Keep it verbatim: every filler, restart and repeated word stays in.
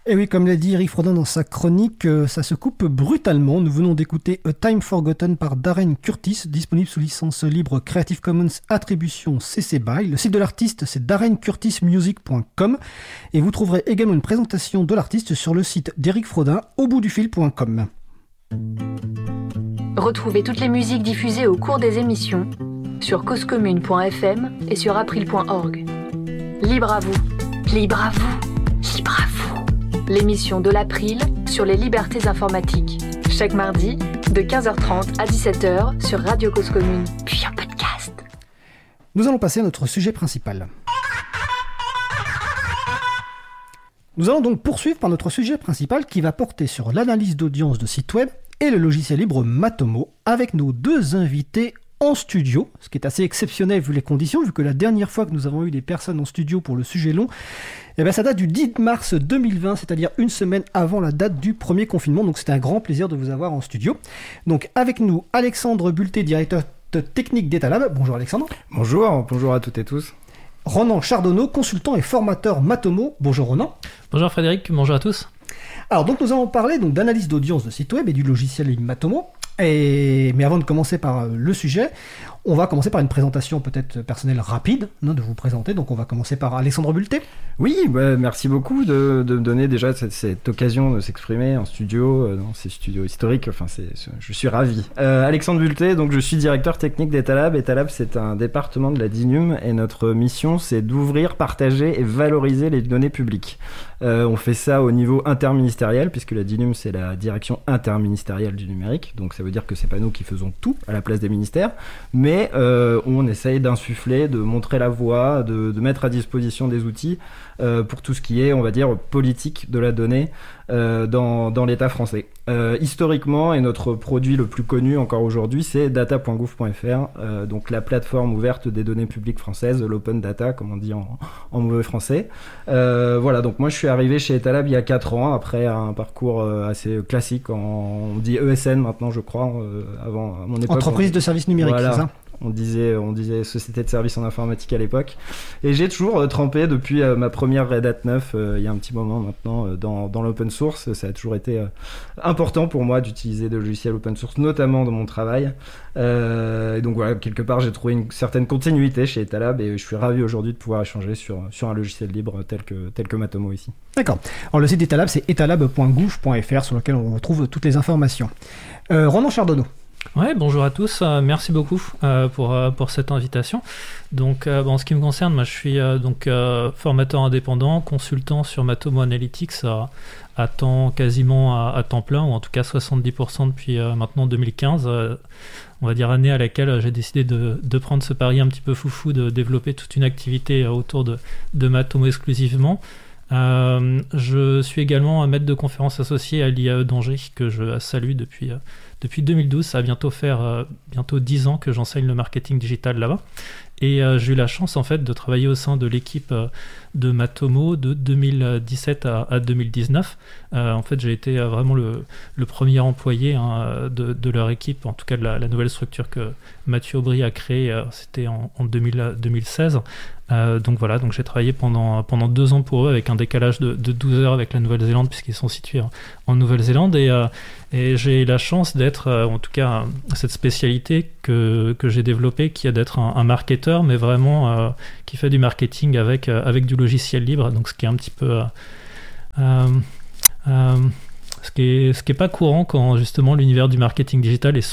Et oui, comme l'a dit Eric Frodin dans sa chronique, euh, ça se coupe brutalement. Nous venons d'écouter A Time Forgotten par Darren Curtis, disponible sous licence libre Creative Commons Attribution C C B Y. Le site de l'artiste, c'est darren curtis music point com. Et vous trouverez également une présentation de l'artiste sur le site d'Eric Frodin, au bout du fil point com. Retrouvez toutes les musiques diffusées au cours des émissions sur causecommune point f m et sur april point org. Libre à vous, libre à vous, libre à vous. L'émission de l'April sur les libertés informatiques. Chaque mardi, de quinze heures trente à dix-sept heures sur Radio Cause Commune, puis en podcast. Nous allons passer à notre sujet principal. Nous allons donc poursuivre par notre sujet principal qui va porter sur l'analyse d'audience de sites web et le logiciel libre Matomo avec nos deux invités en studio, ce qui est assez exceptionnel vu les conditions, vu que la dernière fois que nous avons eu des personnes en studio pour le sujet long, eh ben ça date du dix mars deux mille vingt, c'est-à-dire une semaine avant la date du premier confinement, donc c'était un grand plaisir de vous avoir en studio. Donc avec nous, Alexandre Bulté, directeur technique d'Etalab. Bonjour Alexandre. Bonjour, bonjour à toutes et tous. Ronan Chardonneau, consultant et formateur Matomo. Bonjour Ronan. Bonjour Frédéric, bonjour à tous. Alors donc nous allons parler donc, d'analyse d'audience de site web et du logiciel Matomo. Et... Mais avant de commencer par le sujet, on va commencer par une présentation peut-être personnelle rapide, hein, de vous présenter. Donc on va commencer par Alexandre Bulté. Oui, bah, merci beaucoup de, de me donner déjà cette, cette occasion de s'exprimer en studio, euh, dans ces studios historiques. Enfin, c'est, je suis ravi. Euh, Alexandre Bulté, donc je suis directeur technique d'Etalab. Etalab, c'est un département de la DINUM et notre mission, c'est d'ouvrir, partager et valoriser les données publiques. Euh, on fait ça au niveau interministériel, puisque la DINUM, c'est la direction interministérielle du numérique. Donc ça veut dire que c'est pas nous qui faisons tout à la place des ministères, mais euh, on essaye d'insuffler, de montrer la voie, de, de mettre à disposition des outils euh, pour tout ce qui est, on va dire, politique de la donnée euh, dans, dans l'État français. Euh, historiquement, et notre produit le plus connu encore aujourd'hui, c'est data point gouv point f r, euh, donc la plateforme ouverte des données publiques françaises, l'open data, comme on dit en, en mauvais français. Euh, voilà, donc moi je suis arrivé chez Etalab il y a quatre ans, après un parcours euh, assez classique, en, on dit E S N maintenant je crois, euh, avant à mon époque. Entreprise on, de services numériques, voilà. C'est ça ? On disait, on disait société de services en informatique à l'époque. Et j'ai toujours euh, trempé depuis euh, ma première Red Hat neuf, euh, il y a un petit moment maintenant, euh, dans, dans l'open source. Ça a toujours été euh, important pour moi d'utiliser des logiciels open source, notamment dans mon travail. Euh, et donc voilà, quelque part, j'ai trouvé une certaine continuité chez Etalab et je suis ravi aujourd'hui de pouvoir échanger sur, sur un logiciel libre tel que, tel que Matomo ici. D'accord. Alors le site d'Etalab, c'est etalab point gouv point f r sur lequel on retrouve toutes les informations. Euh, Ronan Chardonneau. Ouais, bonjour à tous, euh, merci beaucoup euh, pour, euh, pour cette invitation. Donc, euh, en ce qui me concerne, moi, je suis euh, donc, euh, formateur indépendant, consultant sur Matomo Analytics à, à temps quasiment à, à temps plein, ou en tout cas soixante-dix pour cent depuis euh, maintenant deux mille quinze. Euh, on va dire année à laquelle j'ai décidé de, de prendre ce pari un petit peu foufou, de développer toute une activité autour de, de Matomo exclusivement. Euh, je suis également un maître de conférence associé à l'I A E d'Angers, que je salue depuis... Euh, Depuis deux mille douze, ça va bientôt faire euh, bientôt dix ans que j'enseigne le marketing digital là-bas. Et euh, j'ai eu la chance en fait de travailler au sein de l'équipe euh, de Matomo de deux mille dix-sept à, à deux mille dix-neuf. Euh, en fait, j'ai été euh, vraiment le, le premier employé hein, de, de leur équipe, en tout cas de la, la nouvelle structure que Mathieu Aubry a créée, euh, c'était en, en deux mille, deux mille seize. Euh, donc voilà, donc j'ai travaillé pendant, pendant deux ans pour eux avec un décalage de, de douze heures avec la Nouvelle-Zélande puisqu'ils sont situés en, en Nouvelle-Zélande et, euh, et j'ai la chance d'être, euh, en tout cas, cette spécialité que, que j'ai développée qui est d'être un, un marketeur mais vraiment euh, qui fait du marketing avec, euh, avec du logiciel libre, donc ce qui est un petit peu... Euh, euh, euh, ce qui est, ce qui est pas courant quand justement l'univers du marketing digital est